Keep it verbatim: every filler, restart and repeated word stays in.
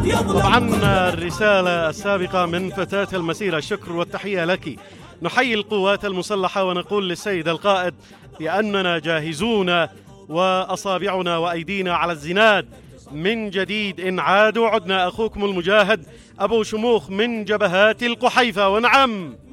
طبعا الرسالة السابقة من فتاة المسيرة، الشكر والتحية لك. نحيي القوات المسلحة ونقول للسيد القائد بأننا جاهزون وأصابعنا وأيدينا على الزناد من جديد إن عادوا عدنا. أخوكم المجاهد أبو شموخ من جبهات القحيفة. ونعم